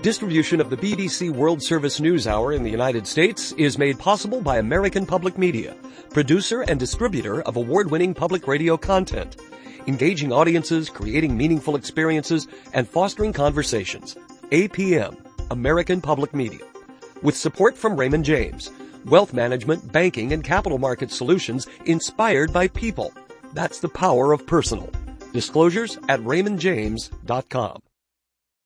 Distribution of the BBC World Service News Hour in the United States is made possible by American Public Media, producer and distributor of award-winning public radio content, engaging audiences, creating meaningful experiences, and fostering conversations. APM, American Public Media. With support from Raymond James, wealth management, banking, and capital market solutions inspired by people. That's the power of personal. Disclosures at raymondjames.com.